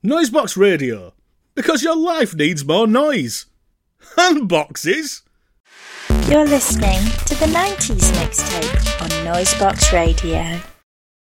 Noisebox Radio, because your life needs more noise. And boxes. You're listening to the 90s mixtape on Noisebox Radio.